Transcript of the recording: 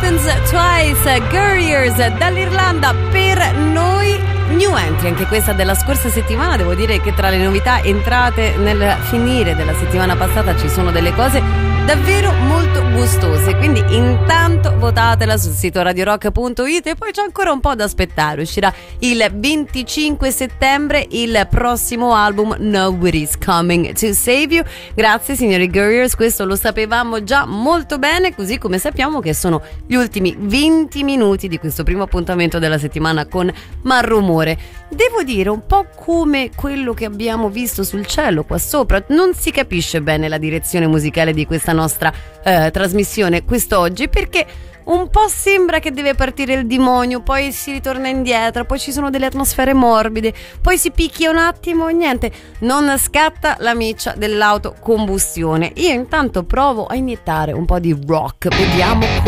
Happens Twice, Guerriers dall'Irlanda per noi. New entry, anche questa della scorsa settimana. Devo dire che tra le novità entrate nel finire della settimana passata ci sono delle cose davvero molto gustose, quindi intanto votatela sul sito radiorock.it e poi c'è ancora un po' da aspettare. Uscirà il 25 settembre il prossimo album Nobody's Coming to Save You. Grazie signori Guerriers, questo lo sapevamo già molto bene, così come sappiamo che sono gli ultimi 20 minuti di questo primo appuntamento della settimana con Malrumore. Devo dire un po' come quello che abbiamo visto sul cielo qua sopra, non si capisce bene la direzione musicale di questa nostra trasmissione quest'oggi, perché un po' sembra che deve partire il demonio, poi si ritorna indietro, poi ci sono delle atmosfere morbide, poi si picchia un attimo e niente, non scatta la miccia dell'autocombustione. Io intanto provo a iniettare un po' di rock, vediamo